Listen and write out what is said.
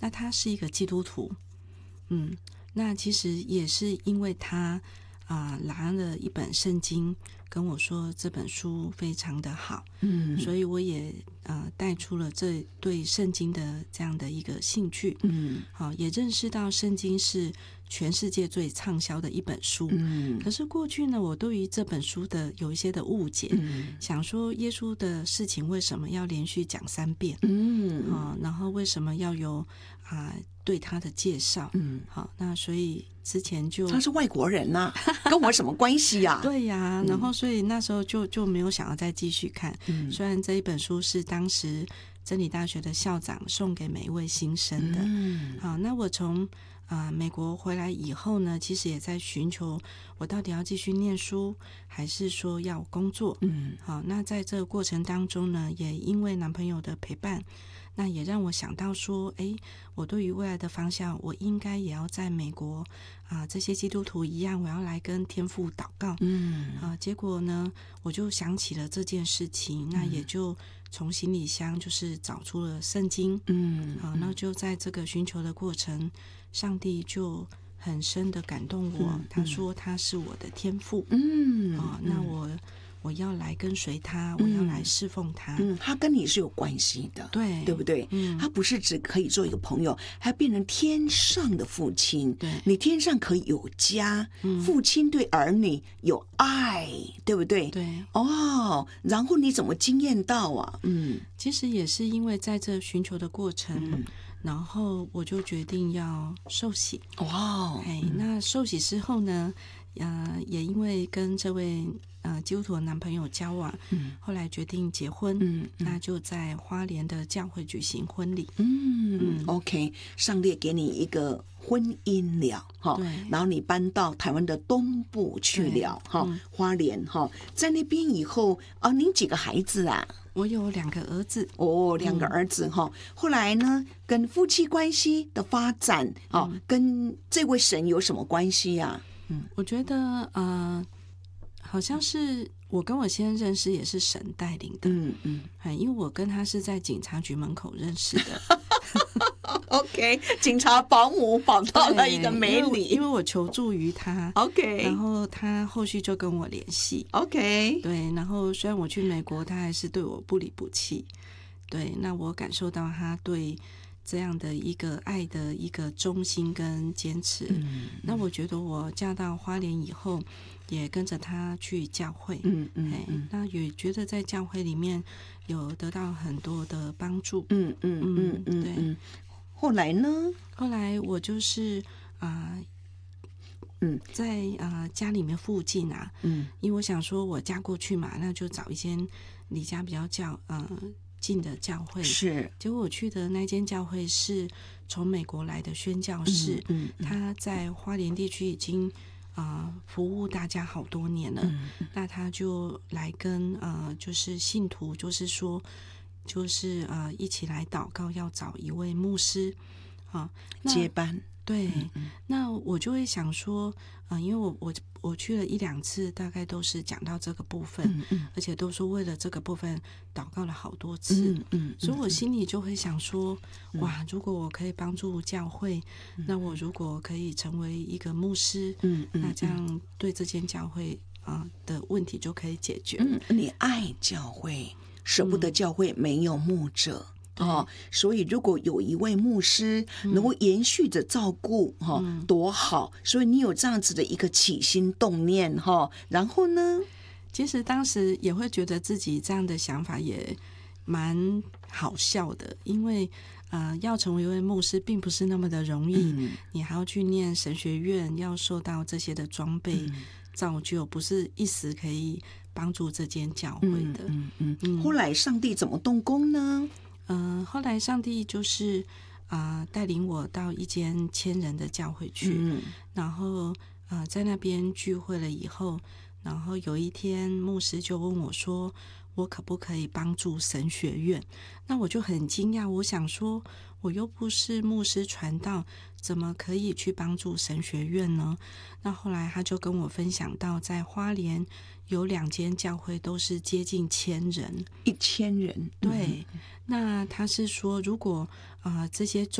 那他是一个基督徒，那其实也是因为他拿了一本圣经跟我说这本书非常的好，所以我也带出了这对圣经的这样的一个兴趣，也认识到圣经是全世界最畅销的一本书，可是过去呢，我对于这本书的有一些的误解，想说耶稣的事情为什么要连续讲3遍，然后为什么要有对他的介绍，好，那所以之前就他是外国人呐，跟我什么关系呀？ 对呀，然后所以那时候就没有想要再继续看，虽然这一本书是当时真理大学的校长送给每一位新生的，好，那我从美国回来以后呢，其实也在寻求我到底要继续念书，还是说要工作，好，那在这个过程当中呢，也因为男朋友的陪伴，那也让我想到说，我对于未来的方向，我应该也要在美国这些基督徒一样，我要来跟天父祷告，结果呢，我就想起了这件事情，那也就从行李箱就是找出了圣经，那就在这个寻求的过程，上帝就很深的感动我，他说他是我的天父，那我要来跟随他，我要来侍奉他， 他跟你是有关系的，对不对？他不是只可以做一个朋友，还变成天上的父亲， 对， 你天上可以有家，父亲对儿女有爱，对不对？ 对， 然后你怎么经验到啊？ 其实也是因为在这寻求的过程，然后我就决定要受洗。那受洗之后呢，也因为跟这位基督徒的男朋友交往，后来决定结婚，那就在花莲的教会举行婚礼。 OK， 上帝给你一个婚姻了，然后你搬到台湾的东部去了，花莲，在那边以后您几个孩子啊？ 我有2个儿子。 2个儿子，后来呢，跟夫妻关系的发展，跟这位神有什么关系呀？ 我觉得好像是我跟我先生认识也是神带领的，因为我跟他是在警察局门口认识的。 OK， 警察保姆保到了一个美女， 因为我求助于他 ，OK， 然后他后续就跟我联系 ，OK， 对，然后虽然我去美国，他还是对我不离不弃，对，那我感受到他对这样的一个爱的一个忠心跟坚持，那我觉得我嫁到花莲以后，也跟着他去教会，那也觉得在教会里面有得到很多的帮助，对。 后来呢？ 后来我就是在家里面附近因为我想说我嫁过去嘛，那就找一间离家比较近的教会。 是， 结果我去的那间教会是从美国来的宣教士，他在花莲地区已经服务大家好多年了，那他就来跟就是信徒，就是说。就是一起来祷告，要找一位牧师接班。 对，那我就会想说，因为我去了1-2次，大概都是讲到这个部分，而且都是为了这个部分祷告了好多次，所以我心里就会想说，哇，如果我可以帮助教会，那我如果可以成为一个牧师，那这样对这间教会的问题就可以解决了。 你爱教会。舍不得教会没有牧者，所以如果有一位牧师能够延续着照顾，多好！所以你有这样子的一个起心动念，然后呢， 其实当时也会觉得自己这样的想法也蛮好笑的，因为要成为一位牧师并不是那么的容易，你还要去念神学院，要受到这些的装备造就，不是一时可以帮助这间教会的。 后来上帝怎么动工呢？ 后来上帝就是带领我到一间1000人的教会去，然后在那边聚会了以后，然后有一天牧师就问我说，我可不可以帮助神学院？那我就很惊讶，我想说我又不是牧师传道，怎么可以去帮助神学院呢？那后来他就跟我分享到，在花莲有2间教会都是接近1000人， 1000人， 对。那他是说，如果这些